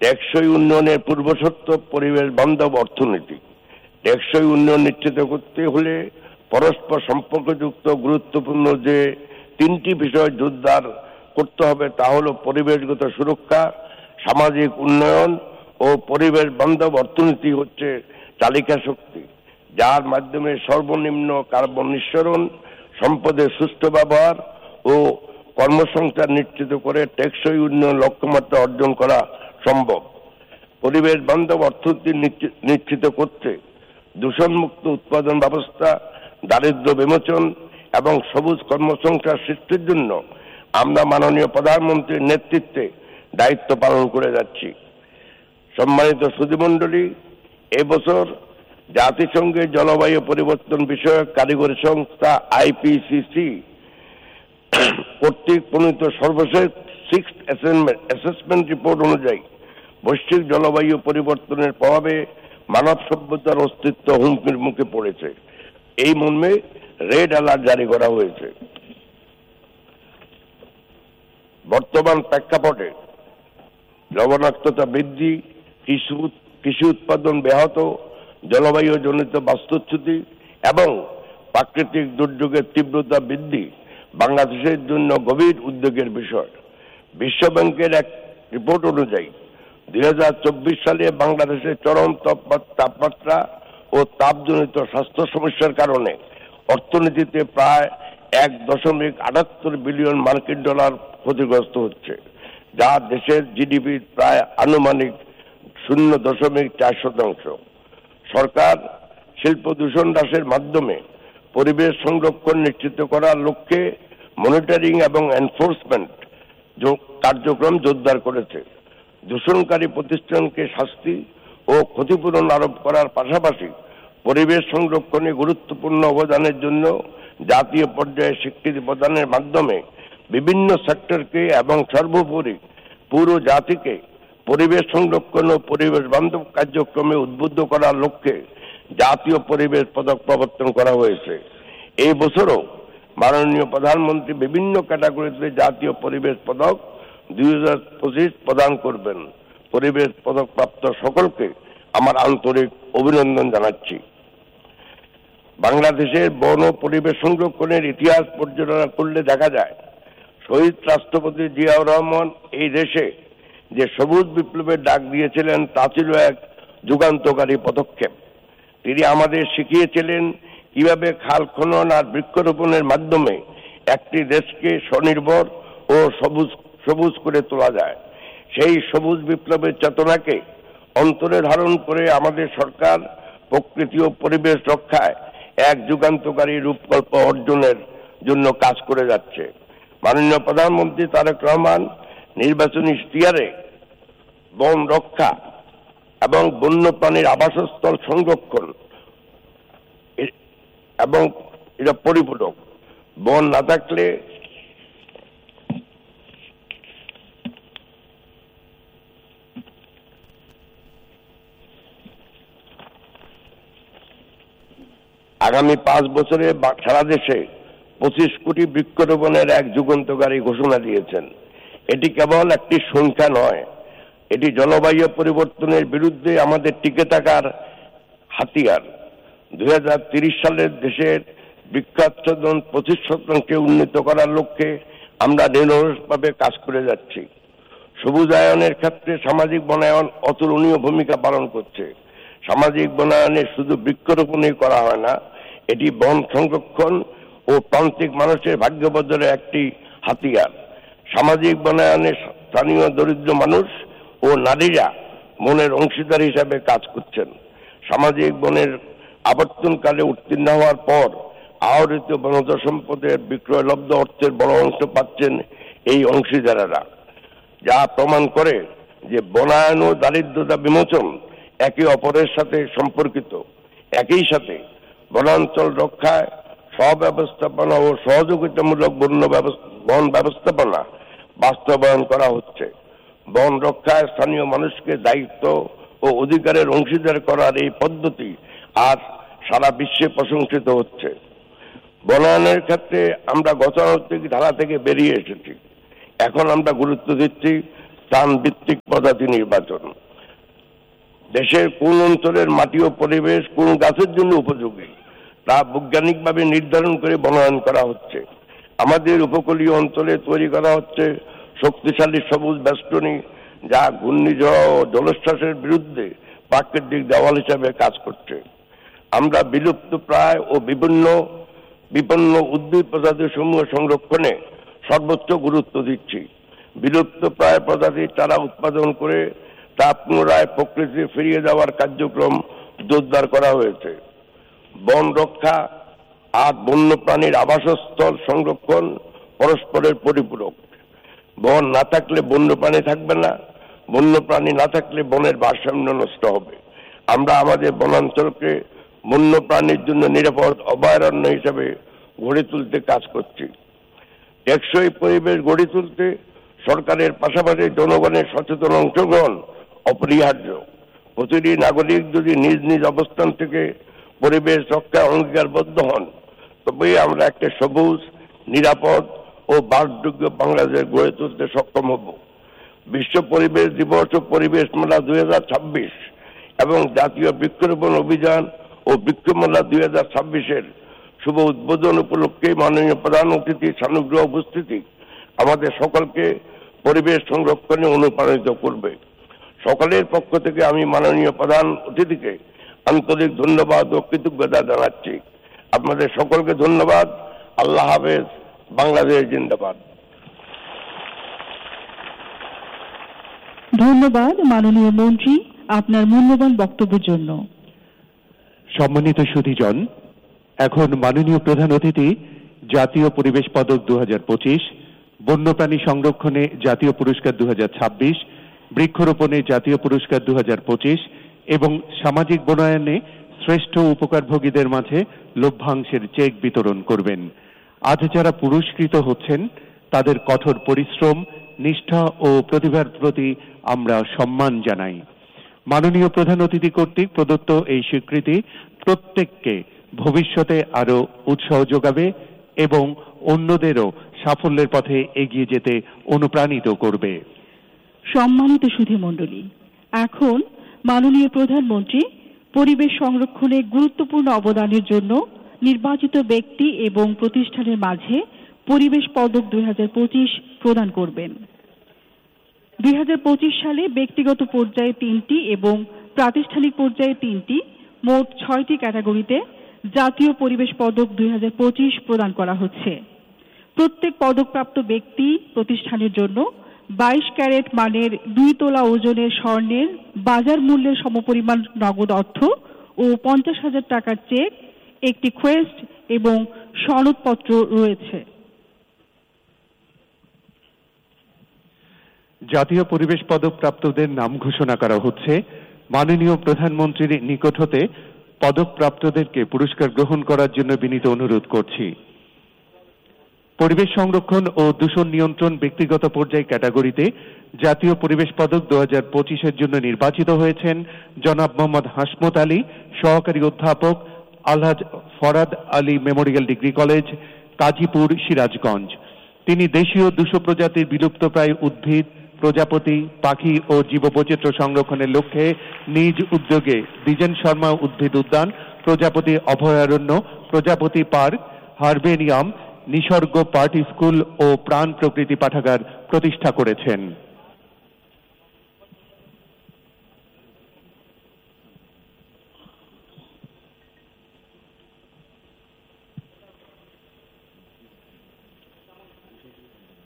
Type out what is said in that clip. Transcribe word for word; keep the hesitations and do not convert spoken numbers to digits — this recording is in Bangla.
টেকসই উন্নয়নের পূর্বশর্ত পরিবেশ বান্ধব অর্থনীতি। টেকসই উন্নয়ন নিশ্চিত করতে হলে পরস্পর সম্পর্কযুক্ত গুরুত্বপূর্ণ যে তিনটি বিষয় জোরদার করতে হবে তা হল পরিবেশগত সুরক্ষা, সামাজিক উন্নয়ন ও পরিবেশ বান্ধব অর্থনীতি হচ্ছে চালিকা শক্তি, যার মাধ্যমে সর্বনিম্ন কার্বন নিঃসরণ, সম্পদের সুষ্ঠু ব্যবহার ও কর্মসংস্থান নিশ্চিত করে টেকসই উন্নয়ন লক্ষ্যমাত্রা অর্জন করা সম্ভব। পরিবেশ বান্ধব অর্থনীতি নিশ্চিত করতে দূষণমুক্ত উৎপাদন ব্যবস্থা, দারিদ্র্য বিমোচন এবং সবুজ কর্মসংস্থান সৃষ্টির জন্য আমরা মাননীয় প্রধানমন্ত্রীর নেতৃত্বে দায়িত্ব পালন করে যাচ্ছি। সম্মানিত সুধীমণ্ডলী, এবছর জাতিসংঘের জলবায়ু পরিবর্তন বিষয়ক কারিগরি সংস্থা আইপিসিসি কর্তৃক প্রণীত সর্বশেষ সিক্সথ অ্যাসেসমেন্ট রিপোর্ট অনুযায়ী বৈশ্বিক জলবায়ু পরিবর্তনের প্রভাবে মানব সভ্যতার অস্তিত্ব হুমকির মুখে পড়েছে। এই মর্মে রেড অ্যালার্ট জারি করা হয়েছে। বর্তমান প্রেক্ষাপটে লবণাক্ততা বৃদ্ধি, কৃষি কৃষি উৎপাদন ব্যাহত, জলবায়ু জনিত বাস্তুচ্যুতি এবং প্রাকৃতিক দুর্যোগের তীব্রতা বৃদ্ধি বাংলাদেশের জন্য গভীর উদ্বেগের বিষয়। বিশ্বব্যাংকের এক রিপোর্ট অনুযায়ী দুই হাজার চব্বিশ সালে বাংলাদেশের চরম তাপমাত্রা ও তাপজনিত স্বাস্থ্য সমস্যার কারণে অর্থনীতিতে প্রায় এক দশমিক আটাত্তর বিলিয়ন মার্কিন ডলার ক্ষতিগ্রস্ত হচ্ছে, যা দেশের জিডিপির প্রায় আনুমানিক শূন্য দশমিক চার শতাংশ। সরকার শিল্প দূষণ হ্রাসের মাধ্যমে পরিবেশ সংরক্ষণ নিশ্চিত করার লক্ষ্যে মনিটরিং এবং এনফোর্সমেন্ট কার্যক্রম জোরদার করেছে। দূষণকারী প্রতিষ্ঠানকে শাস্তি ও ক্ষতিপূরণ আরোপ করার পাশাপাশি পরিবেশ সংরক্ষণে গুরুত্বপূর্ণ অবদানের জন্য জাতীয় পর্যায়ে স্বীকৃতি প্রদানের মাধ্যমে বিভিন্ন সেক্টরকে এবং সর্বোপরি পুরো জাতিকে পরিবেশ সংরক্ষণ ও পরিবেশ বান্ধব কার্যক্রমে উদ্বুদ্ধ করার লক্ষ্যে জাতীয় পরিবেশ পদক প্রবর্তন করা হয়েছে। এই বছরও মাননীয় প্রধানমন্ত্রী বিভিন্ন ক্যাটাগরিতে জাতীয় পরিবেশ পদক দুই হাজার পঁচিশ প্রদান করবেন। পরিবেশ পদক প্রাপ্ত সকলকে আমার আন্তরিক অভিনন্দন জানাচ্ছি। বাংলাদেশের বন ও পরিবেশ সংরক্ষণের ইতিহাস পর্যালোচনা করলে দেখা যায়, শহীদ রাষ্ট্রপতি জিয়াউর রহমান এই দেশে যে সবুজ বিপ্লবের ডাক দিয়েছিলেন তা ছিল এক যুগান্তকারী পদক্ষেপ। তিনি আমাদের শিখিয়েছিলেন কিভাবে খাল খনন আর বৃক্ষরোপণের মাধ্যমে একটি দেশকে স্বনির্ভর ও সবুজ সবুজ করে তোলা যায়। সেই সবুজ বিপ্লবের চেতনাকে অন্তরে ধারণ করে আমাদের সরকার প্রকৃতি ও পরিবেশ রক্ষায় এক যুগান্তকারী রূপকল্প অর্জনের জন্য কাজ করে যাচ্ছে। মাননীয় প্রধানমন্ত্রী তারেক রহমান নির্বাচনী ইশতেহারে বন রক্ষা এবং বন্যপ্রাণীর আবাসস্থল সংরক্ষণ এবং এটা পরিপূরক। বন না থাকলে আগামী পাঁচ বছরে সারা দেশে পঁচিশ কোটি বৃক্ষরোপণের এক যুগান্তকারী ঘোষণা দিয়েছেন। এটি কেবল একটি সংখ্যা নয়, এটি জলবায়ু পরিবর্তনের বিরুদ্ধে আমাদের টিকে থাকার হাতিয়ার। দুই হাজার তিরিশ সালের দেশের বৃক্ষাচ্ছাদন পঁচিশ শতাংশে উন্নীত করার লক্ষ্যে আমরা নিরলসভাবে কাজ করে যাচ্ছি। সবুজায়নের ক্ষেত্রে সামাজিক বনায়ন অতুলনীয় ভূমিকা পালন করছে। সামাজিক বনায়নে শুধু বৃক্ষরোপণই করা হয় না, এটি বন সংরক্ষণ ও প্রান্তিক মানুষের ভাগ্য বদলের একটি হাতিয়ার। সামাজিক বনায়নে স্থানীয় দরিদ্র মানুষ ও নারীরা বনের অংশীদার হিসাবে কাজ করছেন। সামাজিক বনের আবর্তনকালে উত্তীর্ণ হওয়ার পর আহরিত বনজ সম্পদের বিক্রয়লব্ধ অর্থের বড় অংশ পাচ্ছেন এই অংশীদারেরা, যা প্রমাণ করে যে বনায়ন ও দারিদ্রতা বিমোচন একে অপরের সাথে সম্পর্কিত। একই সাথে বনাঞ্চল রক্ষায় সহব্যবস্থাপনা ও সহযোগিতামূলক বন্য বন ব্যবস্থাপনা বাস্তবায়ন করা হচ্ছে। বন রক্ষায় স্থানীয় মানুষকে দায়িত্ব ও অধিকারের অংশীদার করার এই পদ্ধতি আজ সারা বিশ্বে প্রশংসিত হচ্ছে। বনায়নের ক্ষেত্রে আমরা গতানুগতিক ধারা থেকে বেরিয়ে এসেছি। এখন আমরা গুরুত্ব দিচ্ছি স্থানভিত্তিক পদ্ধতি নির্বাচন। দেশের কোন অঞ্চলের মাটি ও পরিবেশ কোন গাছের জন্য উপযোগী তা বৈজ্ঞানিকভাবে নির্ধারণ করে বনায়ন করা হচ্ছে। আমাদের উপকূলীয় অঞ্চলে তৈরি করা হচ্ছে শক্তিশালী সবুজ বেষ্টনী, যা ঘূর্ণিঝড় ও জলোচ্ছ্বাসের বিরুদ্ধে প্রাকৃতিক দেওয়াল হিসাবে কাজ করছে। আমরা বিলুপ্ত প্রায় ও বিভিন্ন বিপন্ন উদ্ভিদ প্রজাতি সমূহ সংরক্ষণে সর্বোচ্চ গুরুত্ব দিচ্ছি। বিলুপ্ত প্রায় প্রজাতির চারা উৎপাদন করে তা পুনরায় প্রকৃতি ফিরিয়ে দেওয়ার কার্যক্রম জোরদার করা হয়েছে। বন রক্ষা আর বন্যপ্রাণীর আবাসস্থল সংরক্ষণ পরস্পরের পরিপূরক। বন না থাকলে বন্যপ্রাণী থাকবে না, বন্যপ্রাণী না থাকলে বনের ভারসাম্য নষ্ট হবে। আমরা আমাদের বনাঞ্চলকে বন্যপ্রাণীর জন্য নিরাপদ অভয়ারণ্য হিসেবে গড়ে তুলতে কাজ করছি। টেকসই পরিবেশ গড়ে তুলতে সরকারের পাশাপাশি জনগণের সচেতন অংশগ্রহণ অপরিহার্য। প্রতিটি নাগরিক যদি নিজ নিজ অবস্থান থেকে পরিবেশ রক্ষায় অঙ্গীকারবদ্ধ হন, তবেই আমরা একটা সবুজ, নিরাপদ ও বাসযোগ্য বাংলাদেশ গড়ে তুলতে সক্ষম হব। বিশ্ব পরিবেশ দিবস ও পরিবেশ মেলা দুই হাজার ছাব্বিশ এবং জাতীয় বৃক্ষরোপণ অভিযান ও বৃক্ষমেলা দুই হাজার ছাব্বিশের শুভ উদ্বোধন উপলক্ষে মাননীয় প্রধান অতিথি সানুগ্রহ উপস্থিতি আমাদের সকলকে পরিবেশ সংরক্ষণে অনুপ্রাণিত করবে। সকলের পক্ষ থেকে আমি মাননীয় প্রধান অতিথিকে আন্তরিক ধন্যবাদ ও কৃতজ্ঞতা জানাচ্ছি। আপনাদের সকলকে ধন্যবাদ। আল্লাহ হাফেজ। বাংলাদেশ জিন্দাবাদ। ধন্যবাদ মাননীয় মন্ত্রী আপনার মূল্যবান বক্তব্যের জন্য। সম্মানিত সুধীজন, এখন মাননীয় প্রধান অতিথি জাতীয় পরিবেশ পদক দু হাজার পঁচিশ, বন্যপ্রাণী সংরক্ষণে জাতীয় পুরস্কার দু হাজার ছাব্বিশ, বৃক্ষরোপণে জাতীয় পুরস্কার দু হাজার পঁচিশ এবং সামাজিক বনায়নে শ্রেষ্ঠ উপকারভোগীদের মাঝে লভ্যাংশের চেক বিতরণ করবেন। আজ যারা পুরস্কৃত হচ্ছেন তাদের কঠোর পরিশ্রম, নিষ্ঠা ও প্রতিভার প্রতি আমরা সম্মান জানাই। মাননীয় প্রধান অতিথি কর্তৃক প্রদত্ত এই স্বীকৃতি প্রত্যেককে ভবিষ্যতে আরো উৎসাহ যোগাবে এবং অন্যদেরও সাফল্যের পথে এগিয়ে যেতে অনুপ্রাণিত করবে। সম্মানিত সুধী মণ্ডলী, এখন মাননীয় প্রধানমন্ত্রী পরিবেশ সংরক্ষণে গুরুত্বপূর্ণ অবদানের জন্য নির্বাচিত ব্যক্তি এবং প্রতিষ্ঠানের মাঝে পরিবেশ পদক দুই হাজার পঁচিশ প্রদান করবেন। দুই হাজার পঁচিশ সালে ব্যক্তিগত পর্যায়ে তিনটি এবং প্রাতিষ্ঠানিক পর্যায়ে তিনটি, মোট ছয়টি ক্যাটাগরিতে জাতীয় পরিবেশ পদক দুই হাজার পঁচিশ প্রদান করা হচ্ছে। প্রত্যেক পদকপ্রাপ্ত ব্যক্তি প্রতিষ্ঠানের জন্য বাইশ ক্যারেট মানের দুই তোলা ওজনের স্বর্ণের বাজার মূল্যের সমপরিমাণ নগদ অর্থ ও পঞ্চাশ হাজার টাকার চেক, একটি ক্রেস্ট এবং সনদপত্র রয়েছে। জাতীয় পরিবেশ পদক প্রাপ্তদের নাম ঘোষণা করা হচ্ছে। মাননীয় প্রধানমন্ত্রীর নিকট হতে পদক প্রাপ্তদেরকে পুরস্কার গ্রহণ করার জন্য বিনীত অনুরোধ করছি। পরিবেশ সংরক্ষণ ও দূষণ নিয়ন্ত্রণ ব্যক্তিগত পর্যায় ক্যাটাগরিতে জাতীয় পরিবেশ পদক দু হাজার পঁচিশের জন্য নির্বাচিত হয়েছেন জনাব মোহাম্মদ হাসমত আলী, সহকারী অধ্যাপক, আলহাজ Farhad Ali Memorial degree college, Kazipur, Sirajganj. তিনি দেশীয় দুশো প্রজাতির বিলুপ্তপ্রায় উদ্ভিদ, প্রজাপতি, পাখি ও জীববৈচিত্র্য সংরক্ষণের লক্ষ্যে নিজ উদ্যোগে দ্বিজেন শর্মা উদ্ভিদ উদ্যান, প্রজাপতি অভয়ারণ্য, প্রজাপতি পার্ক, হারবেনিয়াম, নিসর্গ পার্টি স্কুল ও প্রাণ প্রকৃতি পাঠাগার প্রতিষ্ঠা করেছেন।